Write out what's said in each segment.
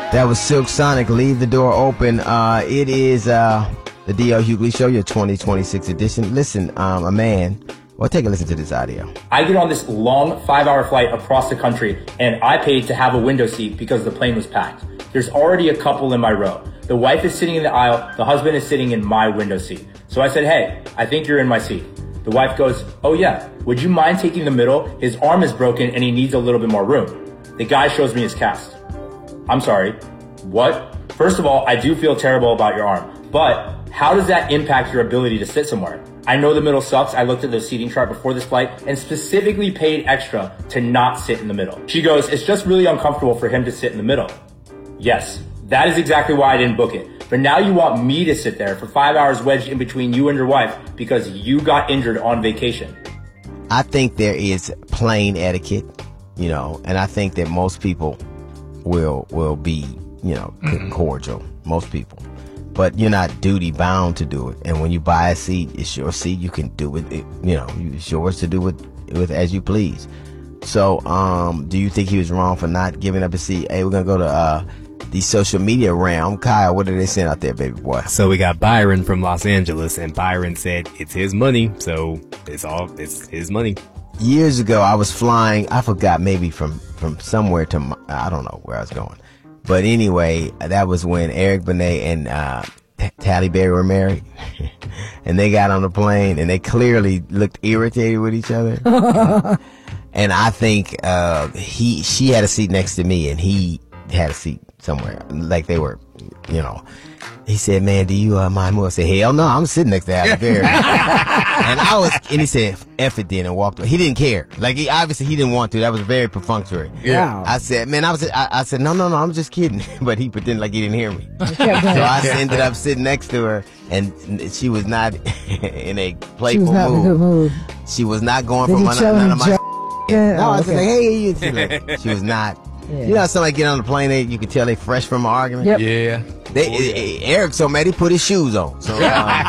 That was Silk Sonic, Leave the Door Open. It is the D.L. Hughley Show, your 2026 edition. Listen, a man, well, take a listen to this audio. I get on this long 5-hour flight across the country, and I paid to have a window seat because the plane was packed. There's already a couple in my row. The wife is sitting in the aisle, the husband is sitting in my window seat. So I said, hey, I think you're in my seat. The wife goes, oh yeah, would you mind taking the middle? His arm is broken and he needs a little bit more room. The guy shows me his cast. I'm sorry, what? First of all, I do feel terrible about your arm, but how does that impact your ability to sit somewhere? I know the middle sucks. I looked at the seating chart before this flight and specifically paid extra to not sit in the middle. She goes, it's just really uncomfortable for him to sit in the middle. Yes, that is exactly why I didn't book it. But now you want me to sit there for 5 hours wedged in between you and your wife because you got injured on vacation. I think there is plane etiquette, and I think that most people will be, cordial, most people. But you're not duty bound to do it. And when you buy a seat, it's your seat. You can do it, it's yours to do with as you please. So, do you think he was wrong for not giving up a seat? Hey, we're going to go to the social media realm. Kyle, what are they saying out there, baby boy? So we got Byron from Los Angeles, and Byron said it's his money, so it's his money. Years ago, I was flying, I forgot, maybe from somewhere to, I don't know where I was going. But anyway, that was when Eric Benet and Halle Berry were married. And they got on the plane, and they clearly looked irritated with each other. And I think she had a seat next to me, and he had a seat somewhere. Like they were, He said, man, do you mind more? I said, hell no, I'm sitting next to Halle Berry. and he said, F it then, and walked away. He didn't care. Like, he didn't want to. That was very perfunctory. Yeah. I said, man, I said, no, I'm just kidding. But he pretended like he didn't hear me. So I ended up sitting next to her, and she was not in a playful mood. She was not in a good mood. She was not going for none of my No, I said, like, hey, she was not. Yeah. Somebody get on the plane, you can tell they fresh from an argument. Yep. Yeah. Eric so mad he put his shoes on. So,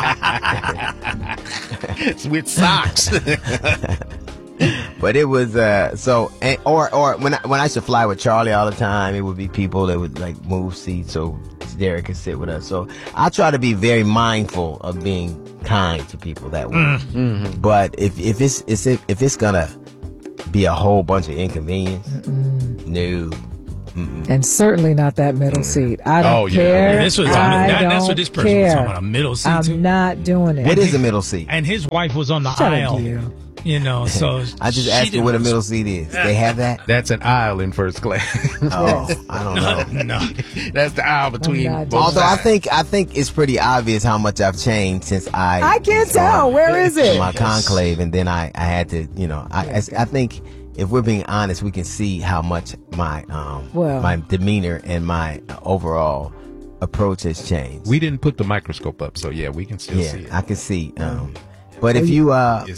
with socks. But it was or when I used to fly with Charlie all the time, it would be people that would like move seats so Derek could sit with us. So I try to be very mindful of being kind to people that way. Mm-hmm. But if it's gonna be a whole bunch of inconvenience, no. Mm-mm. And certainly not that middle seat. I don't care. Yeah, that's what this person was talking about, a middle seat. I'm not doing it. What is a middle seat? And his wife was on the aisle. So I just asked you what a middle seat is. They have that? That's an aisle in first class. Oh, I don't know. No. That's the aisle between both Although sides. I think it's pretty obvious how much I've changed since I can't tell. Where is it? My conclave, and then I had to, I think if we're being honest, we can see how much my demeanor and my overall approach has changed. We didn't put the microscope up, so yeah, we can still see it. I can see. But if you,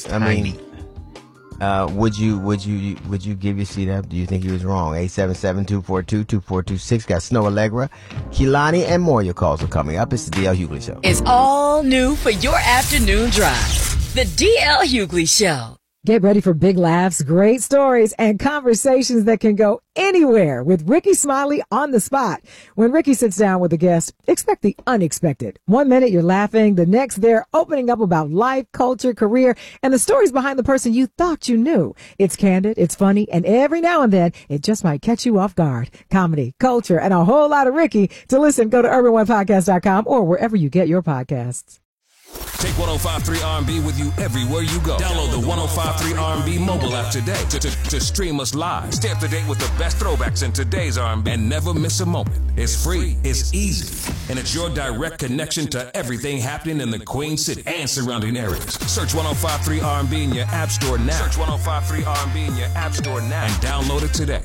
would you give your seat up? Do you think he was wrong? 877-242-2426. Got Snow Allegra, Kehlani, and more. Your calls are coming up. It's the DL Hughley Show. It's all new for your afternoon drive. The DL Hughley Show. Get ready for big laughs, great stories, and conversations that can go anywhere with Ricky Smiley on the spot. When Ricky sits down with a guest, expect the unexpected. 1 minute you're laughing, the next they're opening up about life, culture, career, and the stories behind the person you thought you knew. It's candid, it's funny, and every now and then it just might catch you off guard. Comedy, culture, and a whole lot of Ricky. To listen, go to urban1podcast.com or wherever you get your podcasts. Take 105.3 R&B with you everywhere you go. Download the 105.3 R&B mobile app today to stream us live. Stay up to date with the best throwbacks in today's R&B and never miss a moment. It's free, it's easy, and it's your direct connection to everything happening in the Queen City and surrounding areas. Search 105.3 R&B in your app store now. Search 105.3 R&B in your app store now and download it today.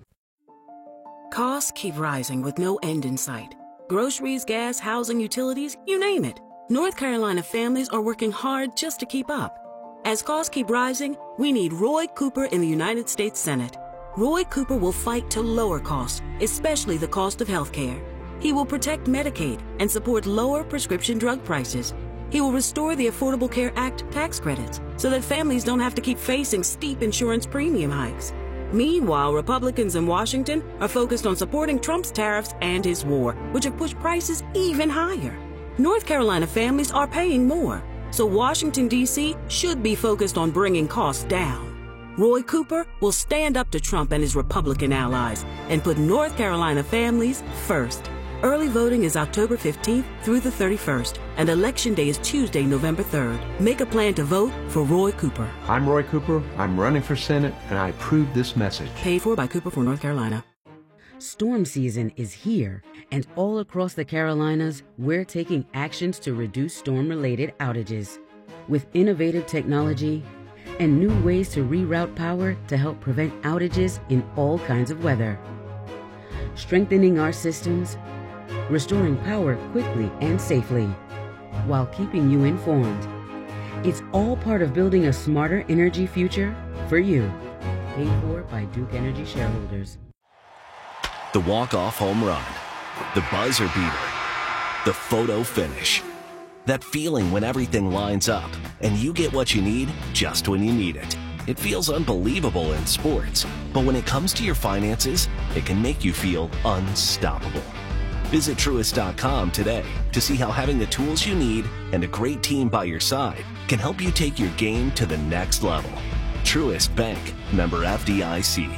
Costs keep rising with no end in sight. Groceries, gas, housing, utilities, you name it. North Carolina families are working hard just to keep up. As costs keep rising, we need Roy Cooper in the United States Senate. Roy Cooper will fight to lower costs, especially the cost of health care. He will protect Medicaid and support lower prescription drug prices. He will restore the Affordable Care Act tax credits so that families don't have to keep facing steep insurance premium hikes. Meanwhile, Republicans in Washington are focused on supporting Trump's tariffs and his war, which have pushed prices even higher. North Carolina families are paying more, so Washington, D.C. should be focused on bringing costs down. Roy Cooper will stand up to Trump and his Republican allies and put North Carolina families first. Early voting is October 15th through the 31st, and Election Day is Tuesday, November 3rd. Make a plan to vote for Roy Cooper. I'm Roy Cooper. I'm running for Senate, and I approve this message. Paid for by Cooper for North Carolina. Storm season is here, and all across the Carolinas, we're taking actions to reduce storm-related outages. With innovative technology and new ways to reroute power to help prevent outages in all kinds of weather. Strengthening our systems, restoring power quickly and safely, while keeping you informed. It's all part of building a smarter energy future for you. Paid for by Duke Energy shareholders. The walk-off home run, the buzzer beater, the photo finish. That feeling when everything lines up and you get what you need just when you need it. It feels unbelievable in sports, but when it comes to your finances, it can make you feel unstoppable. Visit Truist.com today to see how having the tools you need and a great team by your side can help you take your game to the next level. Truist Bank, member FDIC.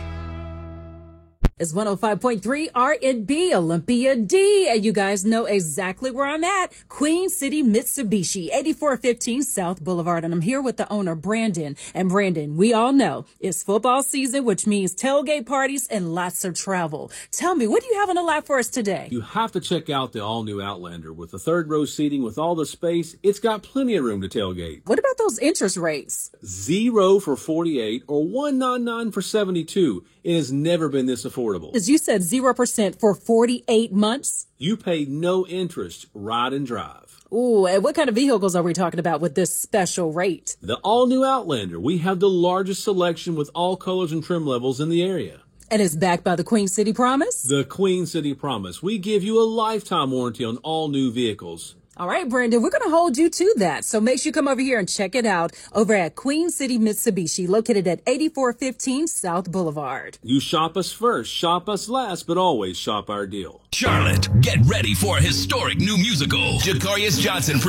It's 105.3 R&B Olympia D, and you guys know exactly where I'm at. Queen City Mitsubishi, 8415 South Boulevard, and I'm here with the owner, Brandon. And Brandon, we all know it's football season, which means tailgate parties and lots of travel. Tell me, what do you have on the lap for us today? You have to check out the all-new Outlander. With the third row seating, with all the space, it's got plenty of room to tailgate. What about those interest rates? 0 for 48 or 199 for 72. It has never been this affordable. As you said, 0% for 48 months? You pay no interest, ride and drive. Ooh, and what kind of vehicles are we talking about with this special rate? The all-new Outlander. We have the largest selection with all colors and trim levels in the area. And it's backed by the Queen City Promise? The Queen City Promise. We give you a lifetime warranty on all new vehicles. All right, Brandon, we're going to hold you to that. So make sure you come over here and check it out over at Queen City Mitsubishi, located at 8415 South Boulevard. You shop us first, shop us last, but always shop our deal. Charlotte, get ready for a historic new musical. Jacarius Johnson